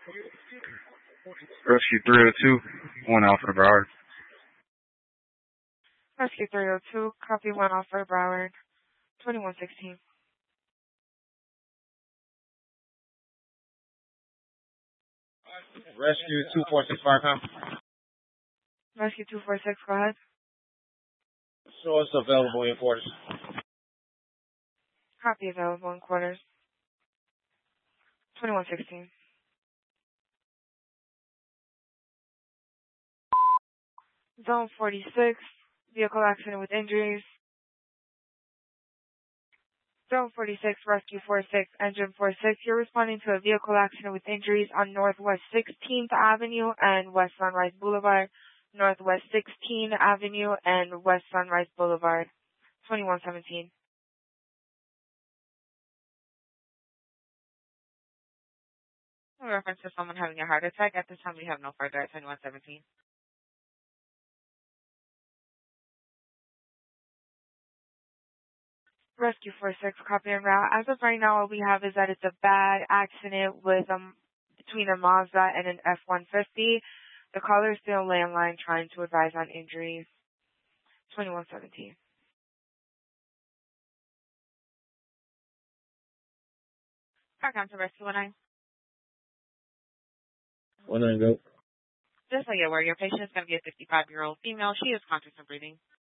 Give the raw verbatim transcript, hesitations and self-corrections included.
Rescue three oh two, one Alpha Broward. Rescue three oh two, copy one Alpha Broward, twenty-one sixteen. Rescue two four six five, come. Rescue two four six, go ahead. Show us available in quarters. Copy available in quarters, twenty-one sixteen. Zone forty-six, vehicle accident with injuries. Zone forty-six, Rescue forty-six, Engine forty-six. You're responding to a vehicle accident with injuries on Northwest sixteenth Avenue and West Sunrise Boulevard. Northwest sixteenth Avenue and West Sunrise Boulevard, twenty-one seventeen. In reference to someone having a heart attack, at this time we have no further at twenty-one seventeen. Rescue forty-six, copy and route. As of right now, all we have is that it's a bad accident with um between a Mazda and an F one fifty. The caller is still landline trying to advise on injuries. twenty-one seventeen. Back on to Rescue one nine. One nine, go. Just so you're aware, your patient is going to be a fifty-five-year-old female. She is conscious and breathing.